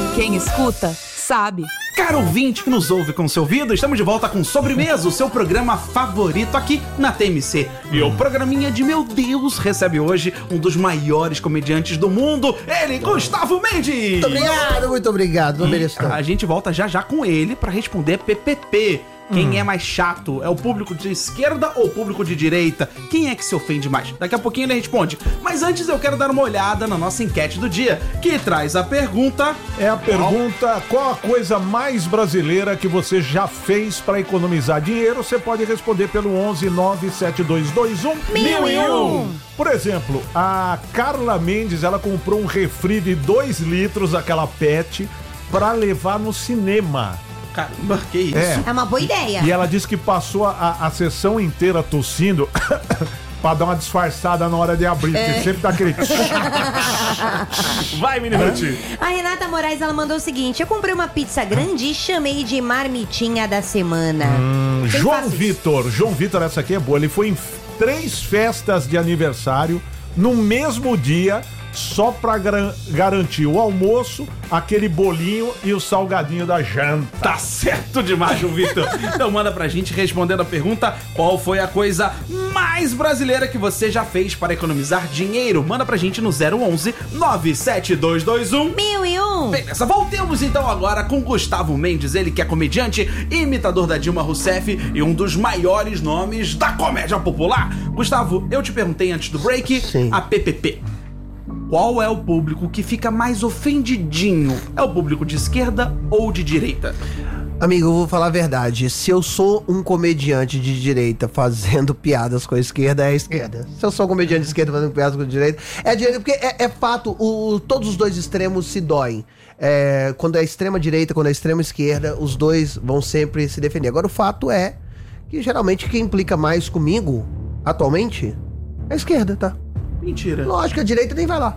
Quem escuta, sabe. Caro ouvinte que nos ouve com seu ouvido, estamos de volta com Sobremesa, o seu programa favorito aqui na TMC. E o programinha de meu Deus recebe hoje um dos maiores comediantes do mundo, ele, Gustavo Mendes! Muito obrigado, não mereço não. A gente volta já já com ele pra responder PPP. Quem é mais chato? É o público de esquerda ou o público de direita? Quem é que se ofende mais? Daqui a pouquinho ele responde. Mas antes eu quero dar uma olhada na nossa enquete do dia, que traz a pergunta... É a pergunta, qual a coisa mais brasileira que você já fez para economizar dinheiro? Você pode responder pelo 11-97221-1001. Por exemplo, a Carla Mendes, ela comprou um refri de 2 litros, aquela PET, para levar no cinema. Caramba, que isso? É uma boa ideia. E ela disse que passou a sessão inteira tossindo pra dar uma disfarçada na hora de abrir, porque sempre dá aquele... Vai, menino. A Renata Moraes, ela mandou o seguinte: eu comprei uma pizza grande e chamei de marmitinha da semana. João Vitor, essa aqui é boa. Ele foi em 3 festas de aniversário no mesmo dia, só pra garantir o almoço, aquele bolinho e o salgadinho da janta. Tá certo demais, João Vitor. Então manda pra gente respondendo a pergunta: qual foi a coisa mais brasileira que você já fez para economizar dinheiro? Manda pra gente no 011-97221-1001. Beleza, voltemos então agora com Gustavo Mendes, ele que é comediante, imitador da Dilma Rousseff e um dos maiores nomes da comédia popular. Gustavo, eu te perguntei antes do break, a PPP. Qual é o público que fica mais ofendidinho? É o público de esquerda ou de direita? Amigo, eu vou falar a verdade. Se eu sou um comediante de direita fazendo piadas com a esquerda, é a esquerda. Se eu sou um comediante de esquerda fazendo piadas com a direita, é a direita. Porque é fato, todos os dois extremos se doem. Quando é a extrema direita, quando é a extrema esquerda, os dois vão sempre se defender. Agora, o fato é que geralmente quem implica mais comigo, atualmente, é a esquerda, tá? Mentira. Lógico, a direita nem vai lá.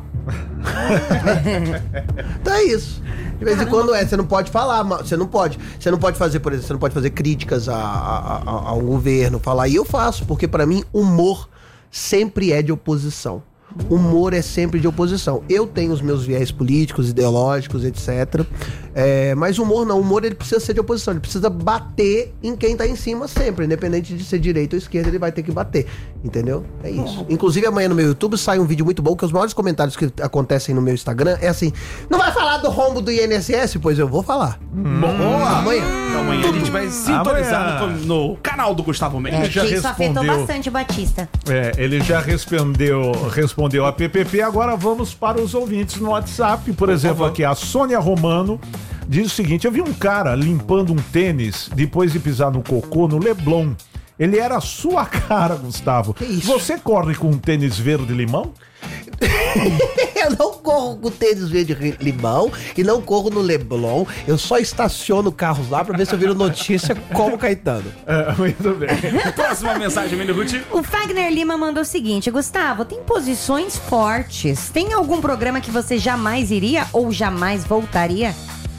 Então é isso. De vez em quando você não pode falar, você não pode fazer, por exemplo, você não pode fazer críticas a um governo, falar, e eu faço, porque pra mim humor sempre é de oposição. Humor é sempre de oposição. Eu tenho os meus viés políticos, ideológicos, etc. Mas humor não. Humor ele precisa ser de oposição. Ele precisa bater em quem tá em cima sempre. Independente de ser direita ou esquerda, ele vai ter que bater. Entendeu? É isso. Inclusive amanhã no meu YouTube sai um vídeo muito bom, que os maiores comentários que acontecem no meu Instagram é assim: não vai falar do rombo do INSS? Pois eu vou falar. Boa! Amanhã. Então amanhã a gente vai sintonizar no canal do Gustavo Mendes. Isso afetou bastante o Batista. Ele já respondeu a PPP, agora vamos para os ouvintes no WhatsApp. Por exemplo, aqui a Sônia Romano diz o seguinte: eu vi um cara limpando um tênis depois de pisar no cocô no Leblon. Ele era a sua cara, Gustavo. Que isso? Você corre com um tênis verde-limão? Eu não corro com tênis verde-limão e não corro no Leblon. Eu só estaciono carros lá pra ver se eu viro notícia como Caetano. Muito bem. Próxima mensagem, Menino Ruth. O Fagner Lima mandou o seguinte: Gustavo, tem posições fortes. Tem algum programa que você jamais iria ou jamais voltaria?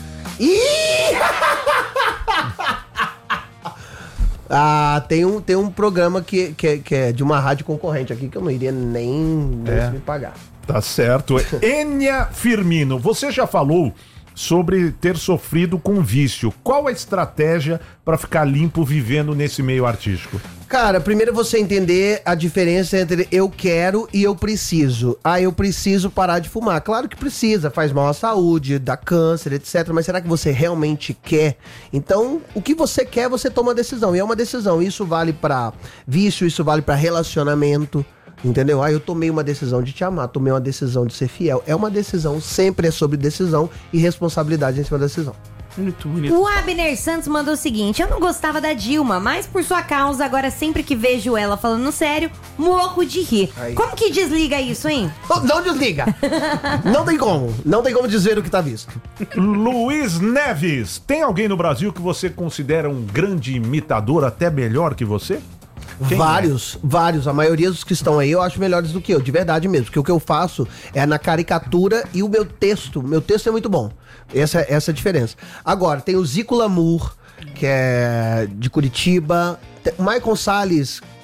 Tem um programa que é de uma rádio concorrente aqui que eu não iria nem me pagar. Tá certo. Enia Firmino, você já falou sobre ter sofrido com vício. Qual a estratégia para ficar limpo vivendo nesse meio artístico? Cara, primeiro você entender a diferença entre eu quero e eu preciso. Eu preciso parar de fumar. Claro que precisa, faz mal à saúde, dá câncer, etc. Mas será que você realmente quer? Então, o que você quer, você toma a decisão. E é uma decisão. Isso vale pra vício, isso vale pra relacionamento. Entendeu? Eu tomei uma decisão de te amar, tomei uma decisão de ser fiel. É uma decisão, sempre é sobre decisão e responsabilidade em cima da decisão. Muito bonito. O Abner Santos mandou o seguinte: eu não gostava da Dilma, mas por sua causa, agora sempre que vejo ela falando sério, morro de rir. Como que desliga isso, hein? Não desliga. Não tem como. Não tem como dizer o que tá visto. Luiz Neves, tem alguém no Brasil que você considera um grande imitador, até melhor que você? Vários. A maioria dos que estão aí eu acho melhores do que eu, de verdade mesmo. Porque o que eu faço é na caricatura e o meu texto. Meu texto é muito bom. Essa é a diferença. Agora, tem o Zico Lamour, que é de Curitiba. Michael Salles,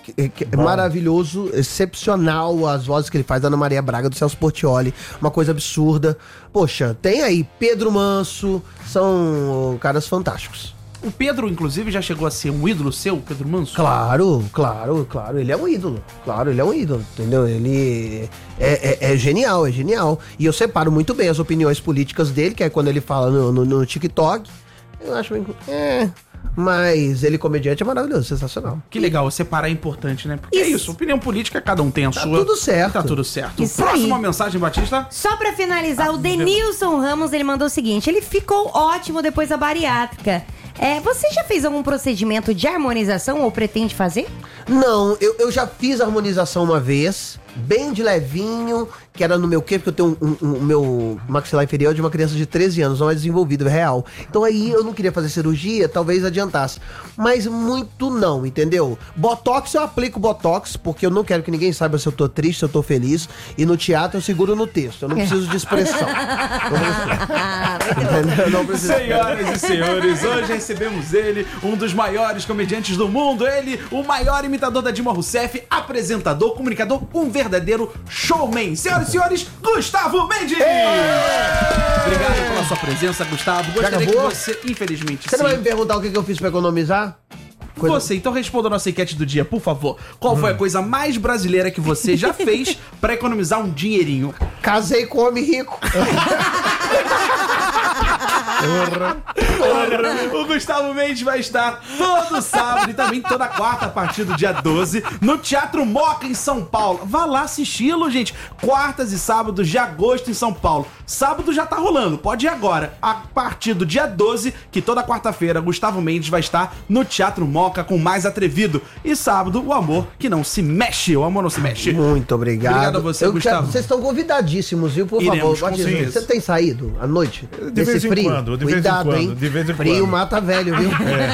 maravilhoso, excepcional as vozes que ele faz da Ana Maria Braga, do Celso Portiolli, uma coisa absurda. Poxa, tem aí Pedro Manso, são caras fantásticos. O Pedro, inclusive, já chegou a ser um ídolo seu, Pedro Manso? Claro, ele é um ídolo. Claro, ele é um ídolo, entendeu? Ele é genial, é genial. E eu separo muito bem as opiniões políticas dele, que é quando ele fala no TikTok. Eu acho bem... Mas ele comediante é maravilhoso, sensacional. Que legal, separar é importante, né? Porque é isso, opinião política, cada um tem a sua. Tudo certo. Tá tudo certo. Isso Próxima aí. mensagem, Batista. Só pra finalizar, o Denilson Ramos, ele mandou o seguinte: ele ficou ótimo depois da bariátrica. Você já fez algum procedimento de harmonização ou pretende fazer? Não, eu já fiz harmonização uma vez, bem de levinho, que era no meu quê? Porque eu tenho o meu maxilar inferior de uma criança de 13 anos, não é desenvolvido, é real. Então aí eu não queria fazer cirurgia, talvez adiantasse. Mas muito não, entendeu? Botox eu aplico Botox, porque eu não quero que ninguém saiba se eu tô triste, se eu tô feliz. E no teatro eu seguro no texto, eu não preciso de expressão. Entendeu? Eu não preciso. Senhoras e senhores, hoje recebemos ele, um dos maiores comediantes do mundo, ele, o maior imitador da Dilma Rousseff, apresentador, comunicador, um verdadeiro showman. Senhoras e senhores, Gustavo Mendes! Obrigado pela sua presença, Gustavo. Gostaria que você, infelizmente, Você não vai me perguntar o que eu fiz pra economizar? Você, então responda a nossa enquete do dia, por favor. Qual foi a coisa mais brasileira que você já fez pra economizar um dinheirinho? Casei com homem rico. O Gustavo Mendes vai estar todo sábado e também toda quarta, a partir do dia 12, no Teatro Moca, em São Paulo. Vá lá assisti-lo, gente. Quartas e sábados de agosto em São Paulo. Sábado já tá rolando, pode ir agora. A partir do dia 12, que toda quarta-feira, Gustavo Mendes vai estar no Teatro Moca com Mais Atrevido. E sábado, o amor que não se mexe. O amor não se mexe. Muito obrigado. Obrigado a você, Gustavo. Vocês estão convidadíssimo, viu? Por Iremos, favor, com certeza. você tem saído à noite? De vez em quando, de vez em Cuidado, quando, hein? de vez em Frio quando. mata velho, viu?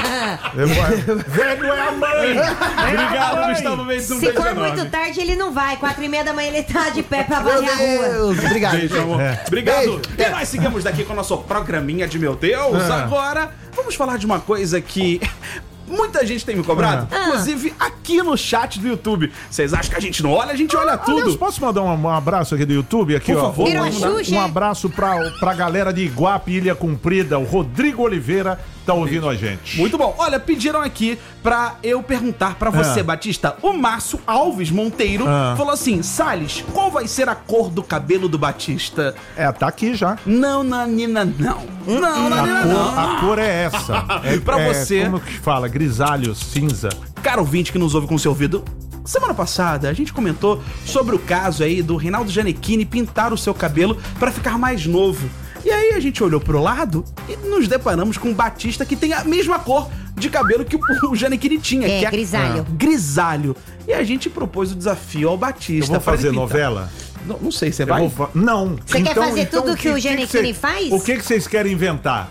Velho é a mãe! Obrigado, Gustavo Mendes. Um Se beijo for enorme. muito tarde, ele não vai. 4h30 da manhã ele tá de pé pra Meu varrer a rua. Deus, obrigado. Beijo, amor. Obrigado. Beijo. E nós seguimos daqui com o nosso programinha de meu Deus. Agora, vamos falar de uma coisa que muita gente tem me cobrado, inclusive aqui no chat do YouTube. Vocês acham que a gente não olha? A gente olha tudo. Aliás, posso mandar um abraço aqui do YouTube? Aqui, Por ó. favor. Virou a Xuxa. Um abraço pra galera de Iguape, Ilha Comprida. O Rodrigo Oliveira tá ouvindo a gente. Muito bom. Olha, pediram aqui pra eu perguntar pra você, Batista. O Márcio Alves Monteiro falou assim: Salles, qual vai ser a cor do cabelo do Batista? Tá aqui já. Não, Nanina, não. Não, Nanina, não. A cor é essa. Pra você. Como que fala? Grisalho, cinza. Caro ouvinte que nos ouve com seu ouvido, semana passada a gente comentou sobre o caso aí do Reinaldo Gianecchini pintar o seu cabelo pra ficar mais novo. E aí a gente olhou pro lado e nos deparamos com um Batista que tem a mesma cor de cabelo que o Gianecchini tinha, que é grisalho. Grisalho. E a gente propôs o desafio ao Batista. Eu vou pra ele fazer pintar. novela? Não sei, você vai? Não. Você quer fazer tudo que o Gianecchini cê- faz? O que vocês querem inventar?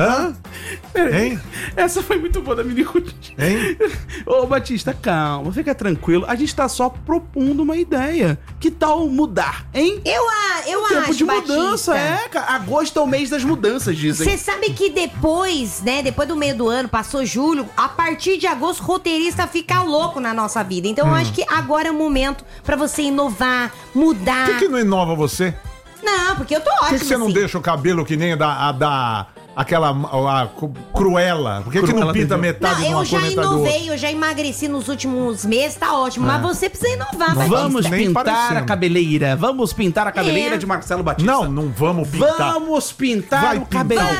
Hein? Essa foi muito boa da Mini Ruth. Hein? Ô, Batista, calma, fica tranquilo. A gente tá só propondo uma ideia. Que tal mudar, hein? Eu Tempo acho, de mudança, Batista. cara. Agosto é o mês das mudanças, dizem. Você sabe que depois, né, depois do meio do ano, passou julho, a partir de agosto, roteirista fica louco na nossa vida. Então eu acho que agora é o momento pra você inovar, mudar. Por que não inova você? Não, porque eu tô Por ótimo que você não assim. deixa o cabelo que nem aquela Cruella? Por que não Cruella pinta TV? metade de Não, uma eu já cor, metade do outro? inovei, eu já emagreci nos últimos meses, tá ótimo. Mas você precisa inovar, Batista. Vamos Nem pintar parecendo. a cabeleira. Vamos pintar a cabeleira É. de Marcelo Batista. Não vamos pintar. Vamos pintar Vai o pintar. cabelo.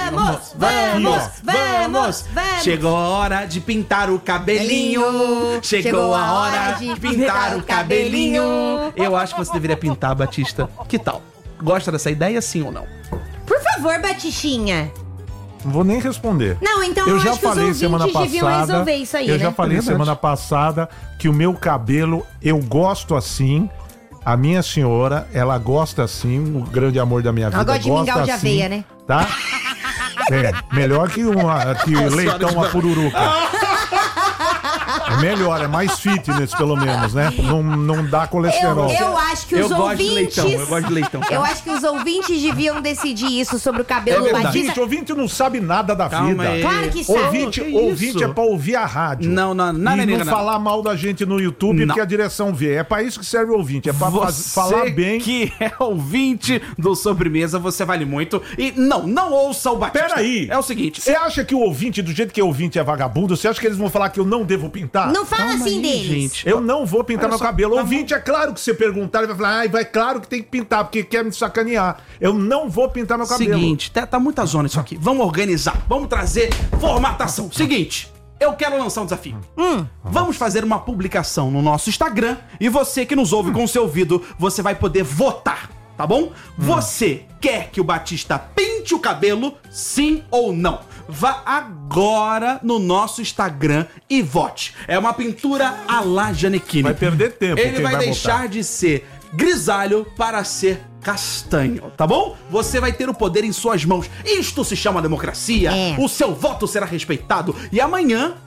Vamos. Chegou a hora de pintar o cabelinho. Chegou a hora de pintar o cabelinho. Eu acho que você deveria pintar, Batista. Que tal? Gosta dessa ideia, sim ou não? Por favor, Batistinha. Não vou nem responder. Não, então Eu eu já acho que os falei semana ouvintes deviam passada. resolver isso aí, Eu né? já falei Verdade. semana passada que o meu cabelo eu gosto assim. A minha senhora, ela gosta assim, o grande amor da minha vida. Ela gosta de mingau de assim, aveia, né? Tá? Melhor que leitão a pururuca. É melhor, é mais fitness, pelo menos, né? Não dá colesterol. Eu acho que os ouvintes. Eu gosto de leitão. Eu acho que os ouvintes deviam decidir isso sobre o cabelo do Batista. Ouvinte não sabe nada da Calma vida. aí. Claro que sabe. Ouvinte é pra ouvir a rádio. Não, E não falar mal da gente no YouTube, porque a direção vê. É pra isso que serve o ouvinte, é pra falar bem. Que é ouvinte do Sobremesa, você vale muito. E não ouça o Batista. Peraí. É o seguinte. Você acha que o ouvinte, do jeito que é ouvinte, é vagabundo? Você acha que eles vão falar que eu não devo pintar? Não fala Calma assim aí, deles. gente. Eu não vou pintar Olha meu só, cabelo. tá Ouvinte, é claro que você perguntar, ele vai falar, vai claro que tem que pintar, porque quer me sacanear. Eu não vou pintar meu cabelo. Seguinte, tá muita zona isso aqui. Vamos organizar, vamos trazer formatação. Seguinte, eu quero lançar um desafio. Vamos fazer uma publicação no nosso Instagram e você que nos ouve com o seu ouvido, você vai poder votar, tá bom? Você quer que o Batista pinte o cabelo, sim ou não? Vá agora no nosso Instagram e vote. É uma pintura à la Janequine. Vai perder tempo. Ele quem vai votar. deixar de ser grisalho para ser castanho, tá bom? Você vai ter o poder em suas mãos. Isto se chama democracia. É. O seu voto será respeitado. E amanhã